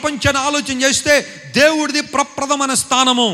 ప్రపంచాన్ని ఆలోచన చేస్తే దేవుడిది ప్రప్రథమైన స్థానము.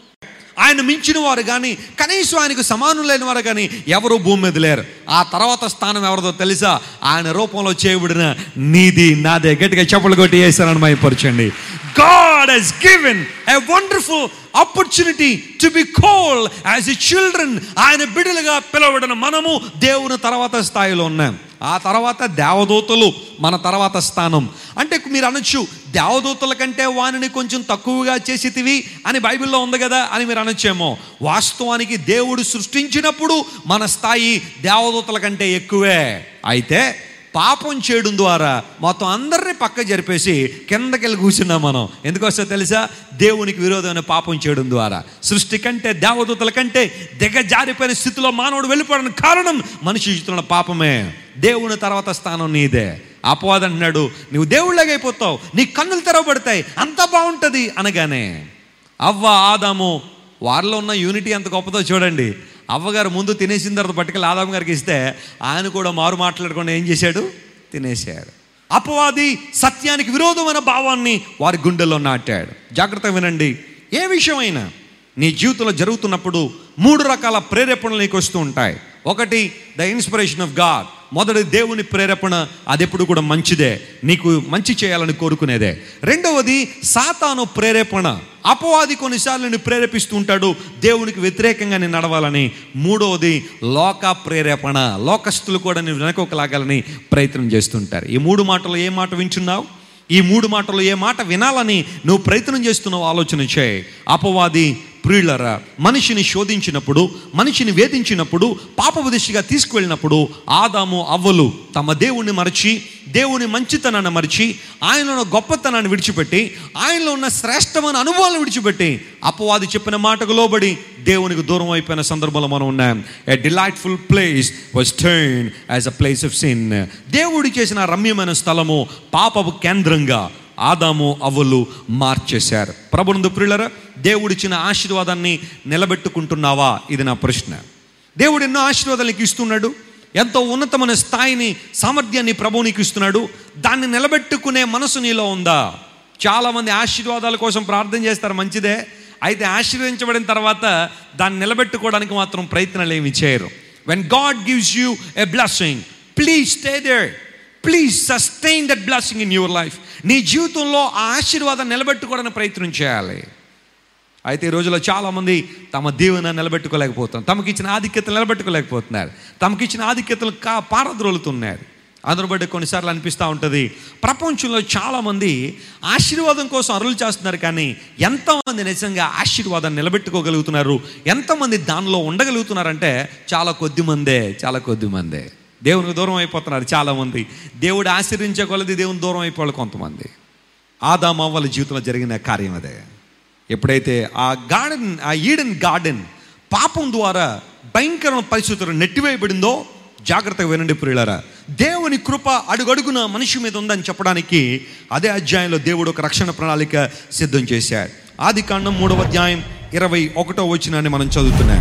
ఆయన మించిన వారు కానీ, కనీసం ఆయనకు సమానులైన వారు కానీ ఎవరు భూమి మీద లేరు. ఆ తర్వాత స్థానం ఎవరిదో తెలుసా? ఆయన రూపంలో చేయబడిన నీది నాదే. గట్టిగా చప్పలు కొట్టి వేసానని మైపరచండి. God has given a wonderful opportunity to be called as a children. ఆయన బిడ్డలుగా పిలవబడిన మనము దేవుని తర్వాత స్థాయిలో ఉన్నాం. ఆ తర్వాత దేవదూతలు మన తర్వాత స్థానం. అంటే మీరు అనొచ్చు, దేవదూతల కంటే వానిని కొంచెం తక్కువగా చేసితివి అని బైబిల్లో ఉంది కదా అని మీరు అనొచ్చేమో. వాస్తవానికి దేవుడు సృష్టించినప్పుడు మన స్థాయి దేవదూతల కంటే ఎక్కువే. అయితే పాపం చేయడం ద్వారా మొత్తం అందరినీ పక్క జరిపేసి కిందకెళ్ళి కూర్చున్నాం మనం. ఎందుకొస్తో తెలుసా? దేవునికి విరోధమైన పాపం చేయడం ద్వారా సృష్టి కంటే దేవదూతల కంటే దిగజారిపోయిన స్థితిలో మానవుడు వెళ్ళిపోవడానికి కారణం మనిషి చేస్తున్న పాపమే. దేవుని తర్వాత స్థానం నీదే. అపవాది అంటున్నాడు, నువ్వు దేవుళ్ళగా అయిపోతావు, నీ కన్నులు తెరవబడతాయి, అంతా బాగుంటుంది అనగానే అవ్వ ఆదాము వారిలో ఉన్న యూనిటీ ఎంత గొప్పదో చూడండి. అవ్వగారు ముందు తినేసిన తర్వాత పట్టుకెళ్ళి ఆదాము గారికి ఇస్తే ఆయన కూడా మారు మాట్లాడకుండా ఏం చేశాడు? తినేశాడు. అపవాది సత్యానికి విరోధమైన భావాన్ని వారి గుండెల్లో నాటాడు. జాగ్రత్తగా వినండి. ఏ విషయమైనా నీ జీవితంలో జరుగుతున్నప్పుడు 3 రకాల ప్రేరేపణలు నీకు వస్తూ ఉంటాయి. ఒకటి, ద ఇన్స్పిరేషన్ ఆఫ్ గాడ్. మొదటి, దేవుని ప్రేరేపణ. అది ఎప్పుడు కూడా మంచిదే, నీకు మంచి చేయాలని కోరుకునేదే. రెండవది, సాతాను ప్రేరేపణ. అపవాది కొన్నిసార్లు నేను ప్రేరేపిస్తూ ఉంటాడు దేవునికి వ్యతిరేకంగా నేను నడవాలని. మూడవది, లోక ప్రేరేపణ. లోకస్తులు కూడా నేను వెనకొకలాగాలని ప్రయత్నం చేస్తుంటారు. ఈ 3 మాటలు ఏ మాట వింటున్నావు? ఈ 3 మాటలు ఏ మాట వినాలని నువ్వు ప్రయత్నం చేస్తున్నావు? ఆలోచన చేయి. అపవాది ప్రియులరా, మనిషిని శోధించినప్పుడు, మనిషిని వేధించినప్పుడు, పాపపు దిశగా తీసుకువెళ్ళినప్పుడు ఆదాము అవ్వలు తమ దేవుణ్ణి మరచి, దేవుని మంచితనాన్ని మరిచి, ఆయనలో ఉన్న గొప్పతనాన్ని విడిచిపెట్టి, ఆయనలో ఉన్న శ్రేష్టమైన అనుభవాలను విడిచిపెట్టి అపవాది చెప్పిన మాటకు లోబడి దేవునికి దూరం అయిపోయిన సందర్భంలో మనం ఉన్నాం. ఏ delightful place was turned as a place of sin. దేవుడు చేసిన రమ్యమైన స్థలము పాపపు కేంద్రంగా ఆదాము అవ్వలు మార్చేశారు. ప్రభునందు ప్రియులారా, దేవుడిచ్చిన ఆశీర్వాదాన్ని నిలబెట్టుకుంటున్నావా? ఇది నా ప్రశ్న. దేవుడు ఎన్నో ఆశీర్వాదాలు నీకు ఇస్తున్నాడు. ఎంతో ఉన్నతమైన స్థాయిని, సామర్థ్యాన్ని ప్రభువు నీకు ఇస్తున్నాడు. దాన్ని నిలబెట్టుకునే మనసు నీలో ఉందా? చాలామంది ఆశీర్వాదాల కోసం ప్రార్థన చేస్తారు, మంచిదే. అయితే ఆశీర్వదించబడిన తర్వాత దాన్ని నిలబెట్టుకోవడానికి మాత్రం ప్రయత్నాలు ఏమి చేయరు. When God gives you a blessing, please stay there. Please sustain that blessing in your life. నీ జీవితంలో ఆ ఆశీర్వాదాన్ని నిలబెట్టుకోవడానికి ప్రయత్నం చేయాలి. అయితే ఈ రోజుల్లో చాలామంది తమ దీవెన నిలబెట్టుకోలేకపోతున్నారు, తమకిచ్చిన ఆధిక్యతలు నిలబెట్టుకోలేకపోతున్నారు, తమకిచ్చిన ఆధిక్యతలు పారద్రోలుతున్నారు. అందును బట్టి కొన్నిసార్లు అనిపిస్తూ ఉంటుంది, ప్రపంచంలో చాలామంది ఆశీర్వాదం కోసం అరులు చేస్తున్నారు, కానీ ఎంతమంది నిజంగా ఆశీర్వాదాన్ని నిలబెట్టుకోగలుగుతున్నారు, ఎంతమంది దానిలో ఉండగలుగుతున్నారంటే చాలా కొద్దిమందే. దేవునికి దూరం అయిపోతున్నారు చాలామంది. దేవుడు ఆశీర్వించే కొలది దేవుని దూరం అయిపోవాలి కొంతమంది. ఆదాము అవ్వల జీవితంలో జరిగిన కార్యం అదే. ఎప్పుడైతే ఆ ఈడెన్ గార్డెన్ పాపం ద్వారా భయంకరమైన పరిస్థితులు నెట్టివేయబడిందో, జాగ్రత్తగా వినండి ప్రియులారా, దేవుని కృప అడుగడుగున మనిషి మీద ఉందని చెప్పడానికి అదే అధ్యాయంలో దేవుడు ఒక రక్షణ ప్రణాళిక సిద్ధం చేశాడు. ఆదికాండం 3వ అధ్యాయం 21వ వచనాన్ని మనం చదువుతున్నాం.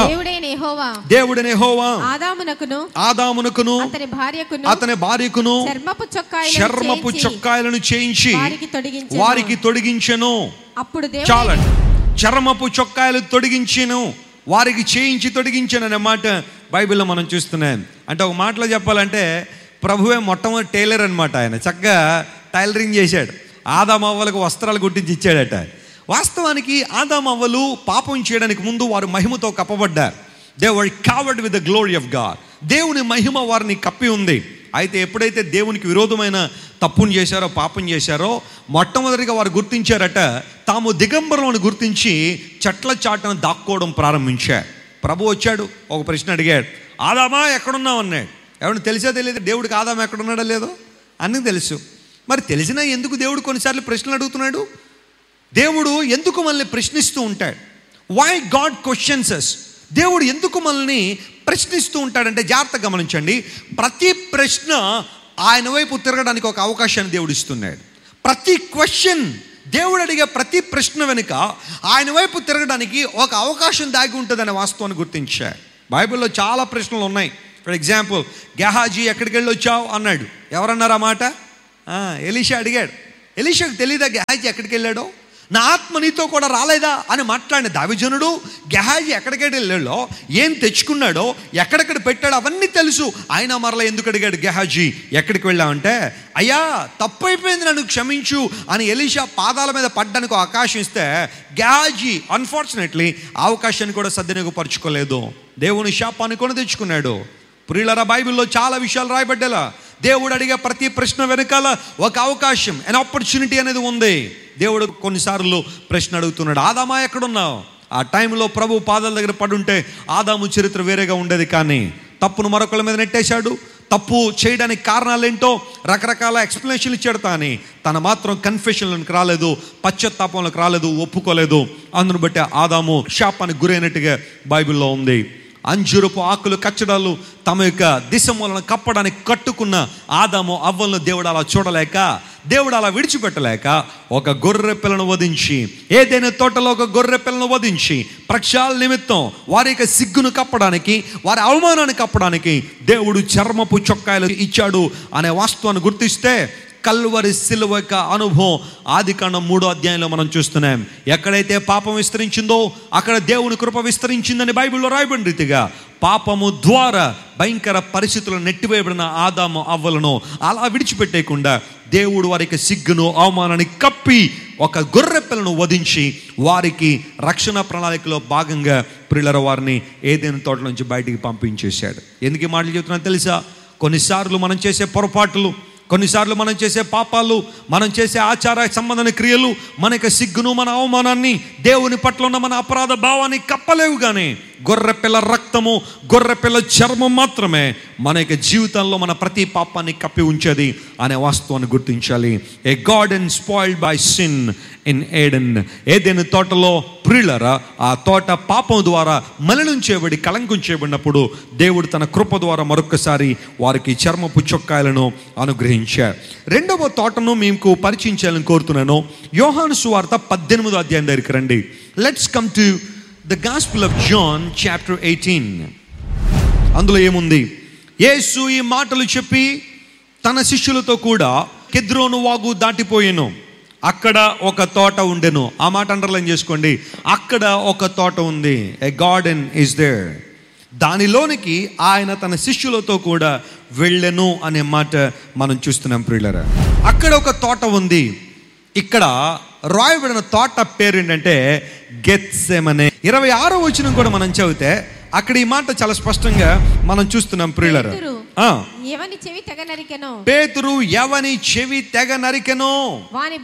దేవుడైన యెహోవా ఆదామునకును అతని భార్యకును చర్మపు చొక్కాయలను చేయించి వారికి తొడిగించెను. చాలండి, చర్మపు చొక్కాయలు తొడిగించెను, వారికి చేయించి తొడిగించాను అనే మాట బైబిల్లో మనం చూస్తున్నాం. అంటే ఒక మాటలో చెప్పాలంటే ప్రభువే మొట్టమొదటి టైలర్ అనమాట. ఆయన చక్కగా టైలరింగ్ చేశాడు, ఆదాము అవ్వలకు వస్త్రాలు కుట్టించి ఇచ్చాడట. వాస్తవానికి ఆదాము అవ్వలు పాపం చేయడానికి ముందు వారు మహిమతో కప్పబడ్డారు. They were covered with the glory of God. దేవుని మహిమ వారిని కప్పి ఉంది. అయితే ఎప్పుడైతే దేవునికి విరోధమైన తప్పును చేశారో, పాపం చేశారో, మొట్టమొదటిగా వారు గుర్తించారట, తాము దిగంబరులను గుర్తించి చెట్ల చాటున దాక్కోవడం ప్రారంభించారు. ప్రభు వచ్చాడు, ఒక ప్రశ్న అడిగాడు, ఆదామా ఎక్కడున్నావు అన్నాడు. ఎవరిని తెలియదు, దేవుడికి ఆదాము ఎక్కడున్నాడో లేదో అన్నీ తెలుసు. మరి తెలిసినా ఎందుకు దేవుడు కొన్నిసార్లు ప్రశ్నలు అడుగుతున్నాడు? దేవుడు ఎందుకు మనల్ని ప్రశ్నిస్తూ ఉంటాడు? Why God questions us? దేవుడు ఎందుకు మనల్ని ప్రశ్నిస్తూ ఉంటాడంటే జాగ్రత్తగా గమనించండి. ప్రతి ప్రశ్న ఆయన వైపు తిరగడానికి ఒక అవకాశాన్ని దేవుడు ఇస్తున్నాడు. ప్రతి క్వశ్చన్, దేవుడు అడిగే ప్రతి ప్రశ్న వెనుక ఆయన వైపు తిరగడానికి ఒక అవకాశం దాగి ఉంటుందనే వాస్తవాన్ని గుర్తించాడు. బైబిల్లో చాలా ప్రశ్నలు ఉన్నాయి. ఫర్ ఎగ్జాంపుల్, గెహాజీ ఎక్కడికి వెళ్ళి వచ్చావు అన్నాడు. ఎవరన్నారు ఆ మాట? ఎలీషా అడిగాడు. ఎలీషాకు తెలియదా గెహాజీ ఎక్కడికి వెళ్ళాడో? నా ఆత్మ నీతో కూడా రాలేదా అని మాట్లాడిన దావీజనుడు గెహాజీ ఎక్కడికెళ్ళి వెళ్ళాడో, ఏం తెచ్చుకున్నాడో, ఎక్కడెక్కడ పెట్టాడో అవన్నీ తెలుసు. ఆయన మరలా ఎందుకు అడిగాడు గెహాజీ ఎక్కడికి వెళ్ళావంటే, అయ్యా తప్పైపోయింది నన్ను క్షమించు అని ఎలీషా పాదాల మీద పడ్డానికి అవకాశం ఇస్తే గెహాజీ అన్ఫార్చునేట్లీ అవకాశాన్ని కూడా సద్వినియోగపరచుకోలేదు. దేవుని శాపాన్ని కొని తెచ్చుకున్నాడు. ప్రియులారా, బైబిల్లో చాలా విషయాలు రాయబడ్డేలా దేవుడు అడిగే ప్రతి ప్రశ్న వెనకాల ఒక అవకాశం, an ఆపర్చునిటీ అనేది ఉంది. దేవుడు కొన్నిసార్లు ప్రశ్న అడుగుతున్నాడు, ఆదామా ఎక్కడున్నావు? ఆ టైంలో ప్రభు పాదాల దగ్గర పడుంటే ఆదాము చరిత్ర వేరేగా ఉండేది. కానీ తప్పును మరొకళ్ళ మీద నెట్టేశాడు. తప్పు చేయడానికి కారణాలు ఏంటో రకరకాల ఎక్స్ప్లెనేషన్లు ఇచ్చాడు. కానీ తన మాత్రం కన్ఫెషన్లకు రాలేదు, పశ్చాత్తాపంలోకి రాలేదు, ఒప్పుకోలేదు. అందును బట్టి ఆదాము శాపానికి గురైనట్టుగా బైబిల్లో ఉంది. అంజురపు ఆకులు కచ్చడాలు తమ యొక్క దిశమూలను కప్పడానికి కట్టుకున్న ఆదాము అవ్వలను దేవుడు అలా చూడలేక, దేవుడు అలా విడిచిపెట్టలేక ఒక గొర్రె పిల్లను వధించి, ఏదైనా తోటలో ఒక గొర్రె పిల్లను వధించి ప్రక్షాళన నిమిత్తం వారి యొక్క సిగ్గును కప్పడానికి, వారి అవమానాన్ని కప్పడానికి దేవుడు చర్మపు చొక్కాయలు ఇచ్చాడు అనే వాస్తవాన్ని గుర్తిస్తే కల్వరి సిలువ యొక్క అనుభవం ఆదికాండం 3వ అధ్యాయంలో మనం చూస్తున్నాం. ఎక్కడైతే పాపం విస్తరించిందో అక్కడ దేవుని కృప విస్తరించిందని బైబిల్లో రాయబడిన రీతిగా పాపము ద్వారా భయంకర పరిస్థితులను నెట్టివేయబడిన ఆదాము అవ్వలను అలా విడిచిపెట్టేయకుండా దేవుడు వారికి సిగ్గును అవమానాన్ని కప్పి ఒక గొర్రె పిల్లను వధించి వారికి రక్షణ ప్రణాళికలో భాగంగా ప్రియులారా వారిని ఏదైనా తోట నుంచి బయటికి పంపించేశాడు. ఎందుకు ఈ మాటలు చెప్తున్నాను తెలుసా? కొన్నిసార్లు మనం చేసే పొరపాట్లు, కొన్నిసార్లు మనం చేసే పాపాలు, మనం చేసే ఆచార సంబంధమైన క్రియలు మన యొక్క సిగ్గును, మన అవమానాన్ని, దేవుని పట్ల ఉన్న మన అపరాధ భావాన్ని కప్పలేవు. కానీ గొర్రెపిల్ల రక్తము, గొర్రెపిల్ల చర్మం మాత్రమే మన యొక్క జీవితంలో మన ప్రతి పాపాన్ని కప్పి ఉంచేది అనే వాస్తవాన్ని గుర్తించాలి. ఏ garden spoiled by sin in Aiden. ఏదైనా తోటలో ప్రియులారా ఆ తోట పాపం ద్వారా మలినం చేయబడి కళంకం చేయబడినప్పుడు దేవుడు తన కృప ద్వారా మరొకసారి వారికి చర్మపు చొక్కాయలను అనుగ్రహించారు. రెండవ తోటను మీకు పరిచయం చేయాలని కోరుతున్నాను. యోహాను సువార్త 18వ అధ్యాయం దగ్గరికి రండి. Let's come to the gospel of John chapter 18. అందులో ఏముంది? యేసు ఈ మాటలు చెప్పి తన శిష్యులతో కూడా కెద్రోను వాగు దాటిపోయాను. అక్కడ ఒక తోట ఉండెను. ఆ మాట అండర్లైన్ చేసుకోండి. అక్కడ ఒక తోట ఉంది. ఏ గార్డెన్ ఈజ్ దేర్. దానిలోనికి ఆయన తన శిష్యులతో కూడా వెళ్ళెను అనే మాట మనం చూస్తున్నాం ప్రియులారా. అక్కడ ఒక తోట ఉంది. ఇక్కడ రాయబడిన తోట పేరు ఏంటంటే గెత్సెమనే. 26వ వచనం కూడా మనం చదివితే అక్కడ ఈ మాట చాలా స్పష్టంగా మనం చూస్తున్నాం ప్రియులారా. ఎవని చెవి తెగ నరికెనో, పేతురు ఎవని చెవి తెగ నరికెనో, వాని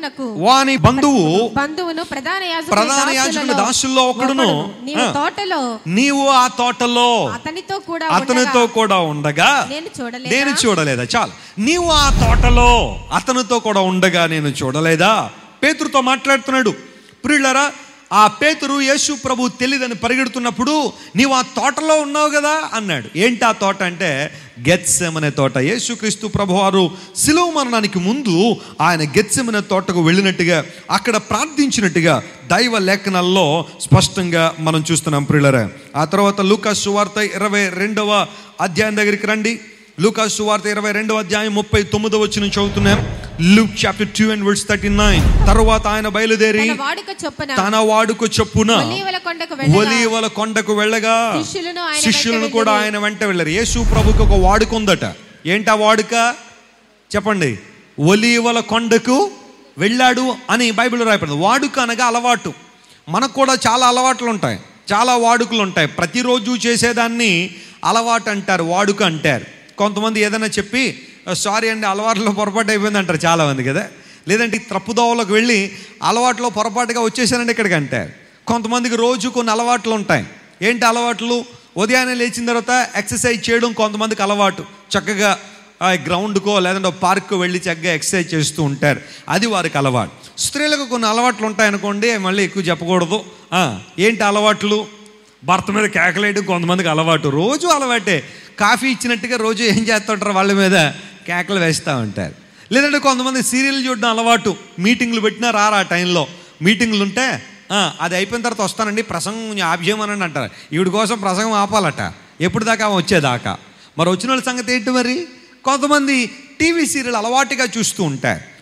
బంధువును ప్రధాన యాజకుని దాసుల్లో ఒకడును నీవు ఆ తోటలో అతనితో కూడా ఉండగా నేను చూడలేదా? చాలు. నీవు ఆ తోటలో అతనితో కూడా ఉండగా నేను చూడలేదా? పేతురుతో మాట్లాడుతున్నాడు. ప్రియులారా, ఆ పేతురు యేసు ప్రభు తెలియదని పరిగెడుతున్నప్పుడు నీవు ఆ తోటలో ఉన్నావు కదా అన్నాడు. ఏంటి ఆ తోట అంటే గెత్సెమనే తోట. యేసుక్రీస్తు ప్రభు వారు శిలువ మరణానికి ముందు ఆయన గెత్సెమనే తోటకు వెళ్ళినట్టుగా, అక్కడ ప్రార్థించినట్టుగా దైవ లేఖనాల్లో స్పష్టంగా మనం చూస్తున్నాం ప్రియులారా. ఆ తర్వాత లూకా సువార్త 22వ అధ్యాయం దగ్గరికి రండి. లూకా సువార్త 22వ అధ్యాయం 39వ వచనం చదువుతున్నాం. Luke chapter 2 and verse 39. తరువాత ఆయన బయలుదేరి తన వాడుక చొప్పున ఒలీవల కొండకు వెళ్ళగా శిష్యులను కూడా ఆయన వెంట వెళ్ళారు. యేసు ప్రభుకి ఒక వాడుక ఉందట. ఏంటా వాడుక చెప్పండి? ఒలీవల కొండకు వెళ్ళాడు అని బైబిల్ రాయబడింది. వాడుక అనగా అలవాటు. మనకు కూడా చాలా అలవాట్లు ఉంటాయి, చాలా వాడుకలు ఉంటాయి. ప్రతిరోజు చేసేదాన్ని అలవాటు అంటారు, వాడుక అంటారు. కొంతమంది ఏదైనా చెప్పి సారీ అండి అలవాట్లో పొరపాటు అయిపోయింది అంటారు చాలామంది కదా. లేదంటే తప్పుదోవలోకి వెళ్ళి అలవాట్లో పొరపాటుగా వచ్చేసానండి ఇక్కడికి అంటారు. కొంతమందికి రోజు కొన్ని అలవాట్లు ఉంటాయి. ఏంటి అలవాట్లు? ఉదయాన్నే లేచిన తర్వాత ఎక్సర్సైజ్ చేయడం కొంతమందికి అలవాటు. చక్కగా గ్రౌండ్కో లేదంటే పార్క్కో వెళ్ళి చక్కగా ఎక్సర్సైజ్ చేస్తూ ఉంటారు, అది వారికి అలవాటు. స్త్రీలకు కొన్ని అలవాట్లు ఉంటాయనుకోండి, మళ్ళీ ఎక్కువ చెప్పకూడదు. ఏంటి అలవాట్లు? భర్త మీద కేకలేయడం కొంతమందికి అలవాటు, రోజు అలవాటే. కాఫీ ఇచ్చినట్టుగా రోజు ఏం చేస్తుంటారు, వాళ్ళ మీద కేకలు వేస్తూ ఉంటారు. లేదంటే కొంతమంది సీరియల్ చూడడం అలవాటు. మీటింగ్లు పెట్టినా రారా ఆ టైంలో. మీటింగ్లు ఉంటే అది అయిపోయిన తర్వాత వస్తానండి, ప్రసంగం ఆపేయమని అంటారు. ఈవిడి కోసం ప్రసంగం ఆపాలట, ఎప్పుడు దాకా వచ్చేదాకా. మరి వచ్చిన వాళ్ళ సంగతి ఏంటి? మరి కొంతమంది టీవీ సీరియల్ అలవాటుగా చూస్తూ ఉంటారు.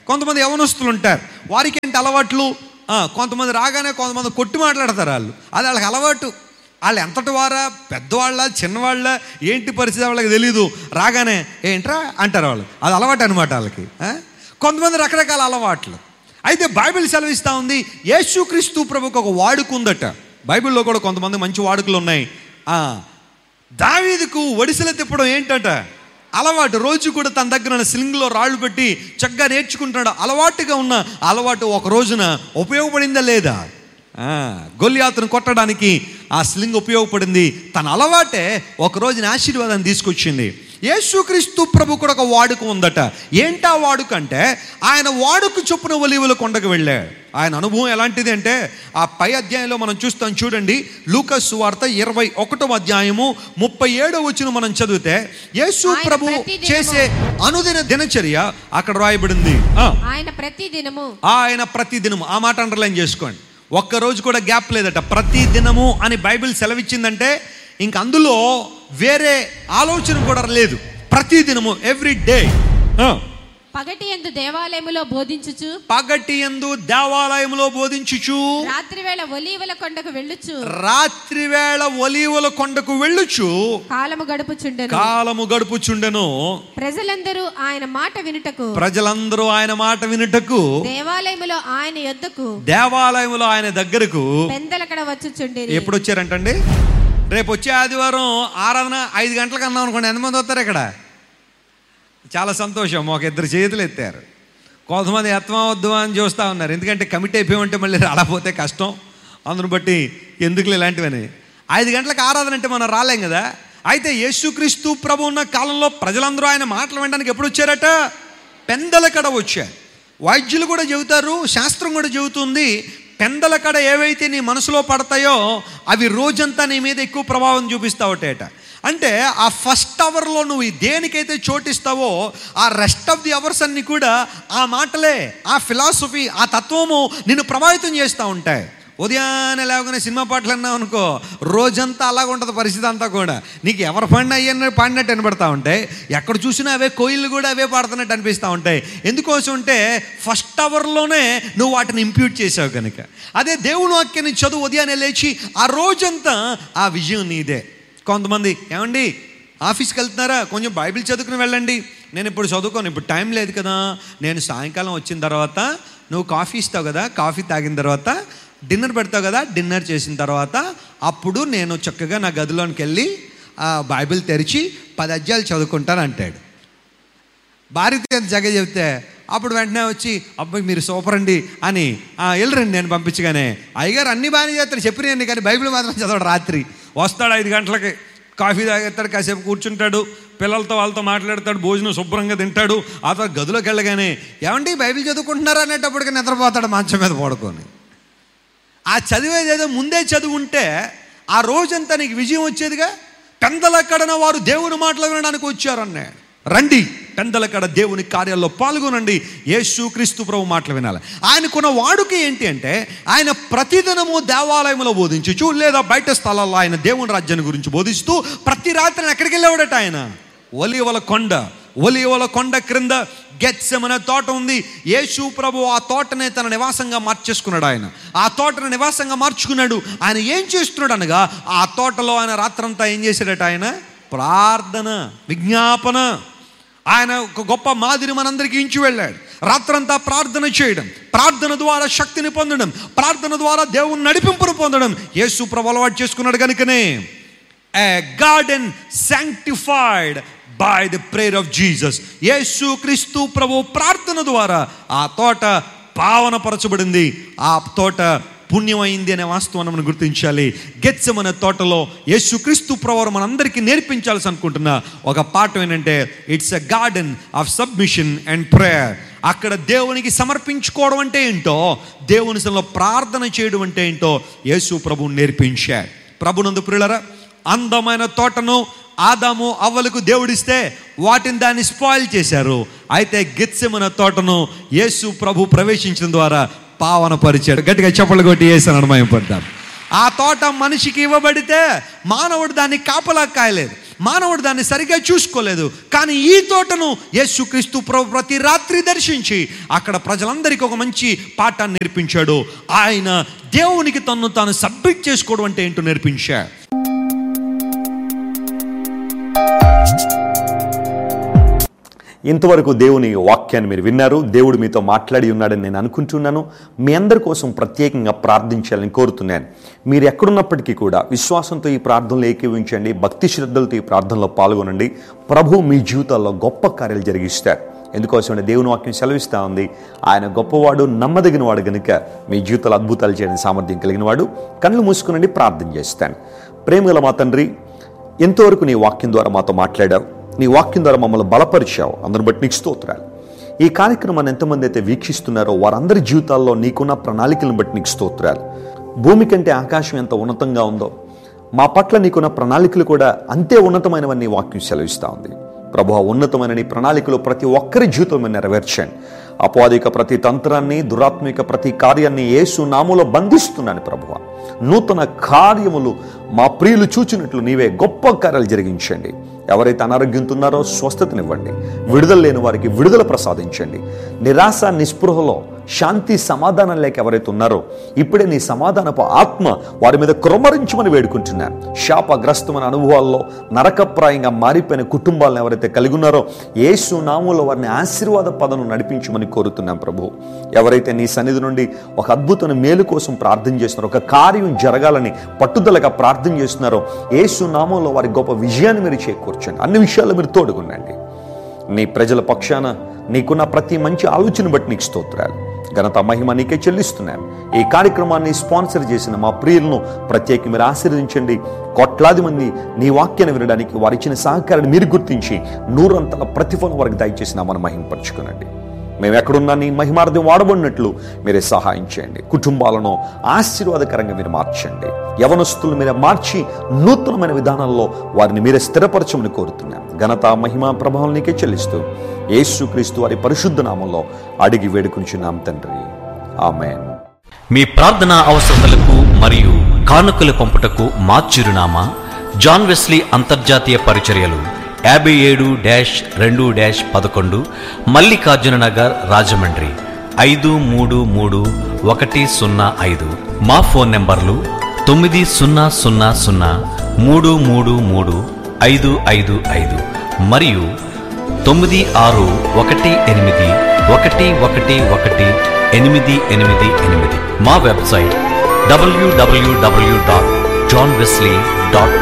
కొంతమంది యవనస్తులు ఉంటారు, వారికి ఏంటి అలవాట్లు, కొంతమంది రాగానే కొంతమంది కొట్టి మాట్లాడతారు. అది వాళ్ళకి అలవాటు. వాళ్ళు ఎంతటి వారా, పెద్దవాళ్ళ చిన్నవాళ్ళ ఏంటి పరిస్థితి వాళ్ళకి తెలీదు. రాగానే ఏంట్రా అంటారు వాళ్ళు, అది అలవాటు అనమాట వాళ్ళకి. కొంతమంది రకరకాల అలవాట్లు. అయితే బైబిల్ సెలవిస్తూ ఉంది, యేసుక్రీస్తు ప్రభుకు ఒక వాడుక ఉందట. బైబిల్లో కూడా కొంతమంది మంచి వాడుకలు ఉన్నాయి. దావీదుకు ఒడిసెలు తిప్పడం ఏంటట అలవాటు. రోజు కూడా తన దగ్గర ఉన్న స్లింగ్లో రాళ్ళు పెట్టి చక్కగా నేర్చుకుంటున్నాడు. అలవాటుగా ఉన్న అలవాటు ఒక రోజున ఉపయోగపడిందా లేదా? గొల్లియాతును కొట్టడానికి ఆ స్లింగ్ ఉపయోగపడింది. తన అలవాటే ఒక రోజున ఆశీర్వాదాన్ని తీసుకొచ్చింది. యేసుక్రీస్తు ప్రభు కూడా ఒక వాడుక ఉందట. ఏంటా వాడుక అంటే, ఆయన వాడుక చొప్పున ఒలీవల కొండకు వెళ్ళాడు. ఆయన అనుభవం ఎలాంటిది అంటే, ఆ పై అధ్యాయంలో మనం చూస్తాం చూడండి. లూకా సువార్త 21వ అధ్యాయము 37వ వచనం మనం చదివితే, యేసు ప్రభు చేసే అనుదిన దినచర్య అక్కడ రాయబడింది. ఆయన ప్రతిదినము. ఆ మాట అండర్లైన్ చేసుకోండి. ఒక్కరోజు కూడా గ్యాప్ లేదట. ప్రతి దినము అని బైబిల్ సెలవిచ్చిందంటే ఇంక అందులో వేరే ఆలోచన కూడా లేదు. ప్రతి దినము, ఎవ్రీ డే. పగటి యందు దేవాలయములో బోధించుచు రాత్రివేళ ఒలీవల కొండకు వెళ్ళుచు కాలము గడుపుచుండెను. ప్రజలందరూ ఆయన మాట వినుటకు దేవాలయములో ఆయన దగ్గరకు పెందలకడ వచ్చుచుండేది. ఎప్పుడు వచ్చారంటండి? రేపు వచ్చే ఆదివారం ఆరాధన 5 గంటలకు అన్నాం అనుకోండి, ఎంతమంది వస్తారు ఇక్కడ? చాలా సంతోషం. ఒక 2 చేతులు ఎత్తారు. కొంతమంది ఎత్తమా వద్దుమా అని చూస్తూ ఉన్నారు. ఎందుకంటే కమిటీ అయిపోయి ఉంటే మళ్ళీ రాకపోతే కష్టం. అందును బట్టి ఎందుకులే ఇలాంటివని. 5 గంటలకు ఆరాధన అంటే మనం రాలేం కదా. అయితే యేసుక్రీస్తు ప్రభు ఉన్న కాలంలో ప్రజలందరూ ఆయన మాటలు వినడానికి ఎప్పుడు వచ్చారట? పెందలకడ వచ్చారు. వైద్యులు కూడా చెబుతారు, శాస్త్రం కూడా చెబుతుంది, పెందలకడ ఏవైతే నీ మనసులో పడతాయో అవి రోజంతా నీ మీద ఎక్కువ ప్రభావం చూపిస్తావుటేట. అంటే ఆ ఫస్ట్ అవర్లో నువ్వు దేనికైతే చోటిస్తావో ఆ రెస్ట్ ఆఫ్ ది అవర్స్ అన్నీ కూడా ఆ మాటలే, ఆ ఫిలాసఫీ, ఆ తత్వము నిన్ను ప్రభావితం చేస్తూ ఉంటాయి. ఉదయాన్నే లేవగానే సినిమా పాటలు అన్నావు అనుకో, రోజంతా అలాగ ఉంటుంది పరిస్థితి అంతా కూడా. నీకు ఎవరు పాడినట్టు వినపడతా ఉంటాయి. ఎక్కడ చూసినా అవే కోయిళ్ళు కూడా అవే పాడుతున్నట్టు అనిపిస్తూ ఉంటాయి. ఎందుకోసం అంటే ఫస్ట్ అవర్లోనే నువ్వు వాటిని ఇంప్యూట్ చేసావు కనుక. అదే దేవుని వాక్యాన్ని చదువు, ఉదయాన్నే లేచి ఆ రోజంతా ఆ విజయం నీదే. కొంతమంది ఏమండి ఆఫీస్కి వెళ్తున్నారా, కొంచెం బైబిల్ చదువుకుని వెళ్ళండి. నేను ఇప్పుడు చదువుకోను, ఇప్పుడు టైం లేదు కదా. నేను సాయంకాలం వచ్చిన తర్వాత నువ్వు కాఫీ ఇస్తావు కదా, కాఫీ తాగిన తర్వాత డిన్నర్ పెడతావు కదా, డిన్నర్ చేసిన తర్వాత అప్పుడు నేను చక్కగా నా గదిలోనికి వెళ్ళి బైబిల్ తెరిచి 10 అధ్యాయాలు చదువుకుంటాను అంటాడు. భార్యతో ఎంత జగ చెప్తే అప్పుడు వెంటనే వచ్చి అబ్బాయి మీరు సూపర్ అండి అని వెళ్ళరండి నేను పంపించగానే, అయ్యగారు అన్ని బాగానే చేస్తారు చెప్పినండి కానీ బైబిల్ మాత్రం చదవడు. రాత్రి వస్తాడు 5 గంటలకి, కాఫీ తాగేస్తాడు, కాసేపు కూర్చుంటాడు, పిల్లలతో వాళ్ళతో మాట్లాడతాడు, భోజనం శుభ్రంగా తింటాడు. ఆ తర్వాత గదిలోకి వెళ్ళగానే ఏమండి బైబిల్ చదువుకుంటున్నారా అనేటప్పటికి నిద్రపోతాడు మంచం మీద పడుకొని. ఆ చదివేదేదో ముందే చదువుంటే ఆ రోజంతా నీకు విజయం వచ్చేదిగా. పెందలకడన వారు దేవుని మాటలు వినడానికి వచ్చారన్నాడు. రండి పెందలకడ దేవుని కార్యాల్లో పాల్గొనండి, యేసుక్రీస్తు ప్రభు మాటలు వినాలి. ఆయనకున్న వాడుక ఏంటి అంటే, ఆయన ప్రతిదినము దేవాలయంలో బోధించు లేదా బయట స్థలాల్లో ఆయన దేవుని రాజ్యాన్ని గురించి బోధిస్తూ ప్రతి రాత్రి ఎక్కడికి వెళ్ళేవాడట ఆయన? ఒలీవల కొండ క్రింద గెత్సెమనే తోట ఉంది. యేసు ప్రభు ఆ తోటనే తన నివాసంగా మార్చేసుకున్నాడు. ఆయన ఆ తోటను నివాసంగా మార్చుకున్నాడు. ఆయన ఏం చేస్తున్నాడు అనగా, ఆ తోటలో ఆయన రాత్రంతా ఏం చేశాడట? ఆయన ప్రార్థన, విజ్ఞాపన. ఆయన ఒక గొప్ప మాదిరి మనందరికీ ఇచ్చి వెళ్ళాడు. రాత్రంతా ప్రార్థన చేయడం, ప్రార్థన ద్వారా శక్తిని పొందడం, ప్రార్థన ద్వారా దేవుని నడిపింపును పొందడం యేసు ప్రభు అలవాటు చేసుకున్నాడు. కనుకనే ఏ garden sanctified by the prayer of Jesus. యేసు క్రీస్తు ప్రభు ప్రార్థన ద్వారా ఆ తోట పావనపరచబడింది, ఆ తోట పుణ్యమైంది అనే వాస్తవాన్ని మనం గుర్తించాలి. గెత్సెమనే తోటలో యేసు క్రీస్తు ప్రభు మనందరికీ నేర్పించాల్సి అనుకుంటున్న ఒక పాఠం ఏంటంటే, it's a garden of submission and prayer. అక్కడ దేవునికి సమర్పించుకోవడం అంటే ఏంటో, దేవుని సన్నిధిలో ప్రార్థన చేయడం అంటే ఏంటో యేసు ప్రభువు నేర్పించాడు. ప్రభునందు ప్రియులారా, అందమైన తోటను ఆదాము అవ్వలకు దేవుడిస్తే వాటిని దాన్ని స్పాయిల్ చేశారు. అయితే గెత్సెమనే తోటను యేసు ప్రభు ప్రవేశించడం ద్వారా పావన పరిచాడు. గట్టిగా చప్పట్లు కొట్టి యేసుని అనుమతింపడతాం. ఆ తోట మనిషికి ఇవ్వబడితే మానవుడు దాన్ని కాపలా కాయలేదు. మానవుడు దాన్ని సరిగ్గా చూసుకోలేదు. కానీ ఈ తోటను యేసుక్రీస్తు ప్రభు ప్రతి రాత్రి దర్శించి అక్కడ ప్రజలందరికీ ఒక మంచి పాఠాన్ని నేర్పించాడు. ఆయన దేవునికి తన్ను తాను సబ్మిట్ చేసుకోవడం అంటే ఏంటో నేర్పించాడు. ఇంతవరకు దేవుని వాక్యాన్ని మీరు విన్నారు. దేవుడు మీతో మాట్లాడి ఉన్నాడని నేను అనుకుంటున్నాను. మీ అందరి కోసం ప్రత్యేకంగా ప్రార్థించాలని కోరుతున్నాను. మీరు ఎక్కడున్నప్పటికీ కూడా విశ్వాసంతో ఈ ప్రార్థనలు ఏకీవించండి, భక్తి శ్రద్ధలతో ఈ ప్రార్థనలో పాల్గొనండి. ప్రభు మీ జీవితాల్లో గొప్ప కార్యాలు జరిగిస్తారు. ఎందుకోసం దేవుని వాక్యం సెలవిస్తూ ఉంది, ఆయన గొప్పవాడు, నమ్మదగిన వాడు గనుక మీ జీవితాలు అద్భుతాలు చేయడానికి సామర్థ్యం కలిగిన వాడు. కళ్ళు మూసుకునండి, ప్రార్థన చేస్తాను. ప్రేమగల మా తండ్రి, ఎంతవరకు నీ వాక్యం ద్వారా మాతో మాట్లాడావు, నీ వాక్యం ద్వారా మమ్మల్ని బలపరిచావు. అందరిని బట్టి నీకు స్తోత్రాలు. ఈ కార్యక్రమాన్ని ఎంతమంది అయితే వీక్షిస్తున్నారో వారందరి జీవితాల్లో నీకున్న ప్రణాళికలను బట్టి నీకు స్తోత్రాలు. భూమి కంటే ఆకాశం ఎంత ఉన్నతంగా ఉందో మా పట్ల నీకున్న ప్రణాళికలు కూడా అంతే ఉన్నతమైనవన్నీ వాక్యం సెలవిస్తూ ఉంది. ప్రభువా, ఉన్నతమైన నీ ప్రణాళికలు ప్రతి ఒక్కరి జీవితంలో నెరవేర్చండి. అపవాదిక ప్రతి తంత్రాన్ని, దురాత్మిక ప్రతి కార్యాన్ని యేసు నామములో బంధిస్తున్నాను ప్రభువా. నూతన కార్యములు మా ప్రియులు చూచినట్లు నీవే గొప్ప కార్యాలు జరిగించండి. ఎవరైతే అనారోగ్యంతో ఉన్నారో స్వస్థతనివ్వండి. విడుదల లేని వారికి విడుదల ప్రసాదించండి. నిరాశ నిస్పృహలో శాంతి సమాధానం లేక ఎవరైతే ఉన్నారో ఇప్పుడే నీ సమాధానపు ఆత్మ వారి మీద కుమ్మరించమని వేడుకుంటున్నాను. శాపగ్రస్తమైన అనుభవాల్లో నరకప్రాయంగా మారిపోయిన కుటుంబాలను ఎవరైతే కలిగి ఉన్నారో యేసు నామములో వారిని ఆశీర్వాద పదను నడిపించమని కోరుతున్నాం ప్రభు. ఎవరైతే నీ సన్నిధి నుండి ఒక అద్భుతమైన మేలు కోసం ప్రార్థన చేస్తున్నారో, ఒక కార్యం జరగాలని పట్టుదలగా ప్రార్థన చేస్తున్నారో యేసు నామములో వారి గొప్ప విజయాన్ని మీరు చేకూర్చండి. అన్ని విషయాల్లో మీరు తోడుగుండండి. నీ ప్రజల పక్షాన నీకున్న ప్రతి మంచి ఆలోచన బట్టి నీకు స్తోత్రాలు, ఘనత, మహిమ నీకే చెల్లిస్తున్నాను. ఈ కార్యక్రమాన్ని స్పాన్సర్ చేసిన మా ప్రియులను ప్రత్యేకంగా మీరు ఆశీర్వదించండి. కోట్లాది మంది నీ వాక్యాన్ని వినడానికి వారు ఇచ్చిన సహకారాన్ని మీరు గుర్తించి 100 ప్రతిఫలం వారికి దయచేసిన మనం మహిమపరచుకునండి. మేము ఎక్కడున్నా నీ మహిమార్థం వాడబడినట్లు మీరే సహాయం చేయండి. కుటుంబాలను ఆశీర్వాదకరంగా మీరు మార్చండి. యవనస్తులు మీరే మార్చి నూతనమైన విధానాల్లో వారిని మీరే స్థిరపరచమని కోరుతున్నాం. ఘనత, మహిమ, ప్రభావం నీకే చెల్లిస్తూ యేసుక్రీస్తు వారి పరిశుద్ధ నామంలో అడిగి వేడుకుంటున్నాం తండ్రి, ఆమేన్. మీ ప్రార్థనా అవసరతలకు మరియు కానుకలు పంపుటకు మా చిరునామా జాన్ వెస్లీ అంతర్జాతీయ పరిచర్యలు 57-2-11 మల్లికార్జున నగర్, రాజమండ్రి 533105. మా ఫోన్ నంబర్లు 9003333555 మరియు 9618111888. మా వెబ్సైట్ www.johnwesley.com.